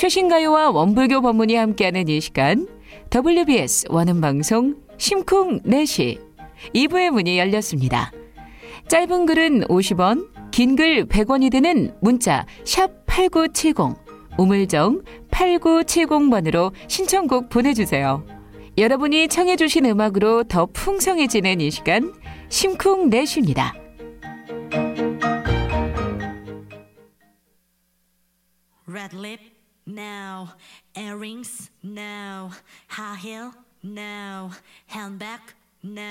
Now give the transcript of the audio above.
최신 가요와 원불교 법문이 함께하는 이 시간, WBS 원음방송 심쿵 4시 2부의 문이 열렸습니다. 짧은 글은 50원, 긴 글 100원이 드는 문자 샵 8970, 우물정 8970번으로 신청곡 보내주세요. 여러분이 청해 주신 음악으로 더 풍성해지는 이 시간, 심쿵 4시입니다. Red lip, no. Earrings, no. High heel, no. Handbag, no.